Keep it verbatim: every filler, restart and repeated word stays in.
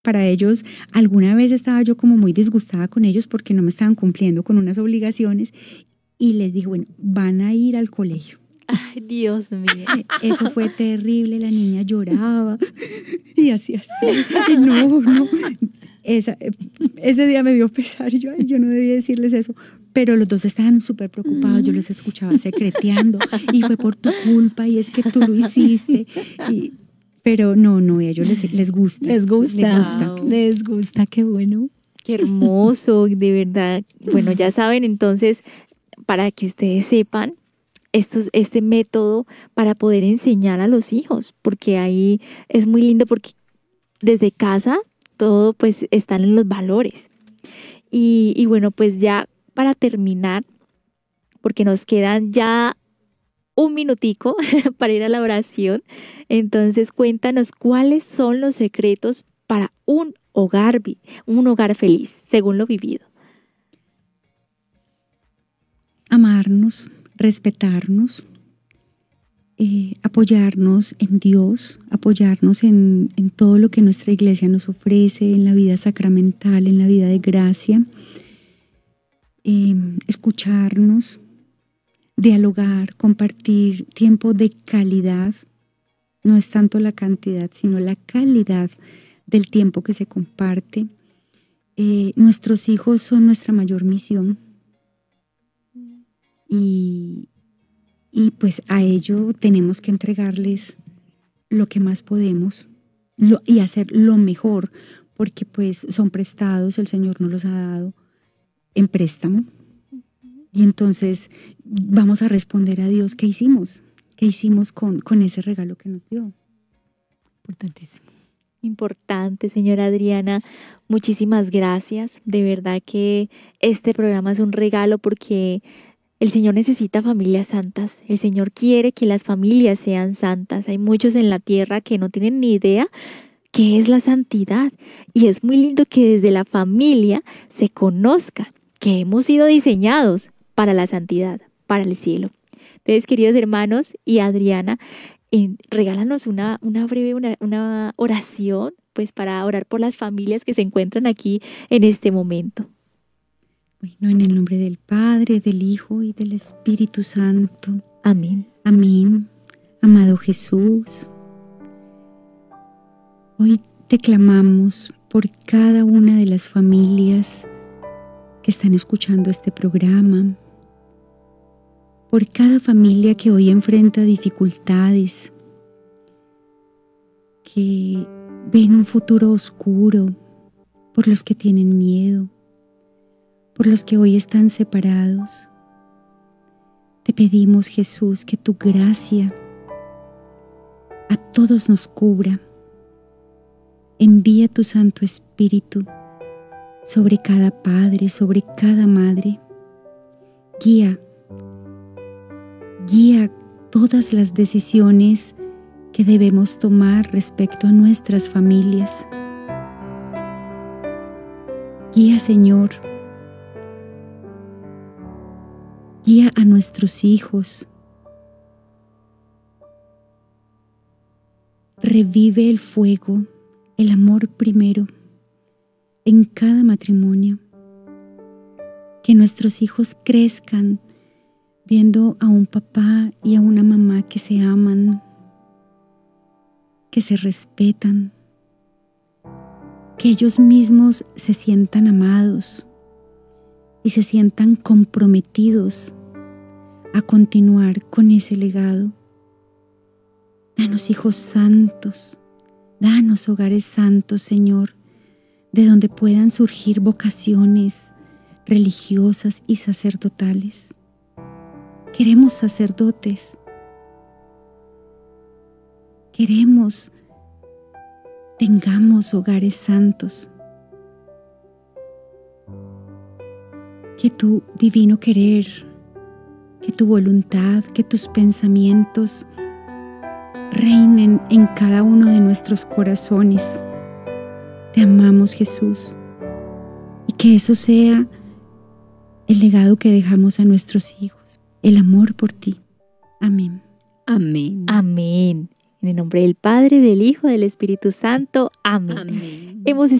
para ellos, alguna vez estaba yo como muy disgustada con ellos porque no me estaban cumpliendo con unas obligaciones y les dije, bueno, van a ir al colegio. Ay, Dios mío. Eso fue terrible, la niña lloraba y así así. No, no. Esa, ese día me dio pesar, yo, ay, yo no debía decirles eso. Pero los dos estaban súper preocupados, yo los escuchaba secreteando y fue por tu culpa y es que tú lo hiciste. Y, pero no, no, a ellos les, les gusta. Les gusta, les gusta. Wow. Les gusta, qué bueno. Qué hermoso, de verdad. Bueno, ya saben, entonces, para que ustedes sepan, Estos, este método para poder enseñar a los hijos, porque ahí es muy lindo porque desde casa todo pues están en los valores. Y, y bueno, pues ya para terminar, porque nos quedan ya un minutico para ir a la oración, entonces cuéntanos cuáles son los secretos para un hogar, un hogar feliz, según lo vivido. Amarnos, respetarnos, eh, apoyarnos en Dios, apoyarnos en, en todo lo que nuestra iglesia nos ofrece, en la vida sacramental, en la vida de gracia, eh, escucharnos, dialogar, compartir tiempo de calidad. No es tanto la cantidad, sino la calidad del tiempo que se comparte. Eh, nuestros hijos son nuestra mayor misión. Y, y pues a ello tenemos que entregarles lo que más podemos lo, y hacer lo mejor, porque pues son prestados, el Señor nos los ha dado en préstamo. Y entonces vamos a responder a Dios, ¿qué hicimos? ¿Qué hicimos con, con ese regalo que nos dio? Importantísimo. Importante, señora Adriana. Muchísimas gracias. De verdad que este programa es un regalo porque el Señor necesita familias santas. El Señor quiere que las familias sean santas. Hay muchos en la tierra que no tienen ni idea qué es la santidad. Y es muy lindo que desde la familia se conozca que hemos sido diseñados para la santidad, para el cielo. Entonces, queridos hermanos y Adriana, eh, regálanos una, una breve una, una oración pues para orar por las familias que se encuentran aquí en este momento. Bueno, en el nombre del Padre, del Hijo y del Espíritu Santo. Amén. Amén. Amado Jesús, hoy te clamamos por cada una de las familias que están escuchando este programa, por cada familia que hoy enfrenta dificultades, que ven un futuro oscuro, por los que tienen miedo, por los que hoy están separados. Te pedimos, Jesús, que tu gracia a todos nos cubra. Envía tu Santo Espíritu sobre cada padre, sobre cada madre. Guía, guía todas las decisiones que debemos tomar respecto a nuestras familias. Guía, Señor, guía a nuestros hijos. Revive el fuego, el amor primero en cada matrimonio. Que nuestros hijos crezcan viendo a un papá y a una mamá que se aman, que se respetan, que ellos mismos se sientan amados y se sientan comprometidos a continuar con ese legado. Danos hijos santos, danos hogares santos, Señor, de donde puedan surgir vocaciones religiosas y sacerdotales. Queremos sacerdotes, queremos, tengamos hogares santos. Que tu divino querer, que tu voluntad, que tus pensamientos reinen en cada uno de nuestros corazones. Te amamos, Jesús, y que eso sea el legado que dejamos a nuestros hijos, el amor por ti. Amén. Amén. Amén. En el nombre del Padre, del Hijo, del Espíritu Santo. Amén. Amén. Hemos